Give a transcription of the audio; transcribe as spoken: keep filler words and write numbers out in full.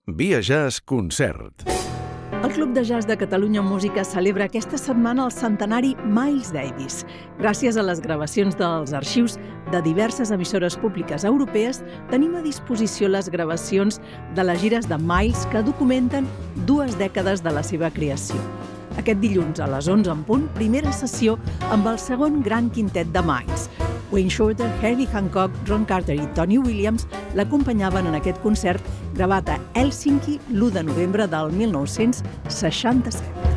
Via Jazz Concert. El Club de Jazz de Catalunya Música celebra aquesta setmana el centenari Miles Davis. Gràcies a les gravacions dels arxius de diverses emissores públiques europees, tenim a disposició les gravacions de les gires de Miles que documenten dues dècades de la seva creació. Aquest dilluns a les onze en punt, primera sessió amb el segon gran quintet de Miles. Wayne Shorter, Herbie Hancock, Ron Carter i Tony Williams l'acompanyaven en aquest concert gravat a Hèlsinki l'u de novembre del mil nou-cents seixanta-set.